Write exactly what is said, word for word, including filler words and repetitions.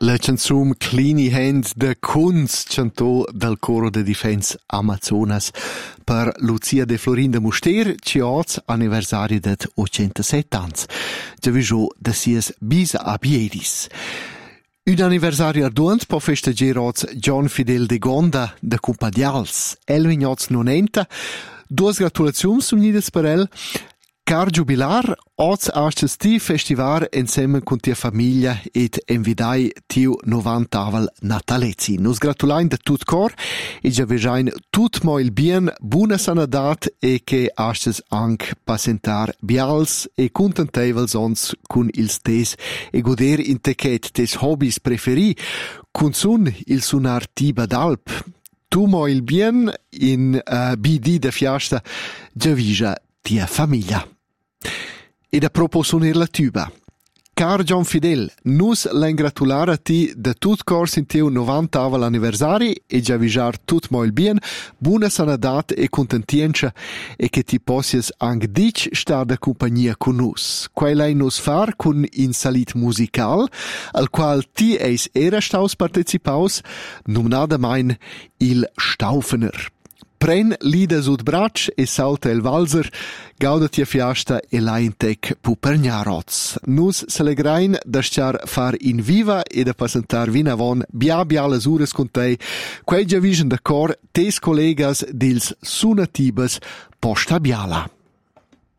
La canzone Cleany Hand de Kunz cantò dal coro de Defense Amazonas per Lucia de Florinda Muster, che oggi anniversario det ottantasette anni. Già viso de sies bis a Biedis. Un anniversario arduant po festeggiare oggi John Fidel de Gonda de Compadials. El vignots nonenta. Duas gratulazioni unidas per el. Car jubilar, oggi astes ti festivar insieme con tia famiglia ed invidai tiu novantavel natalezi. Nos gratulain de tut cor e già vejain tut mo il bien, buona sanadat e che astes anc passentar bials e contentevels ons con il stes e goder in techet tes hobbies preferi, cun sun il sunar tiba d'alp. Tu mo il bien in uh, bidi de fiasta già vija tia famiglia. Ed a proposonir la tuba. Car John Fidel, nus l'ingratulare a ti de tut cors in teu novantavel anniversari e già vijar tut mo il bien, buona sanadat e contentienza e che ti possias anche dic star de compagnia con nus. Quai lei nus far con in salit musical, al qual ti eis era staus partecipaus, nominada mein il Staufener. Pren lida sud brac e salta el valzer, gauda tia fiasta e la intec pupernjaroz. Nus s'alegrain da star far in viva e da passentar vinavon bia bia las ures con tei, quei già vision da cor tes collegas dils sunatibas posta biala.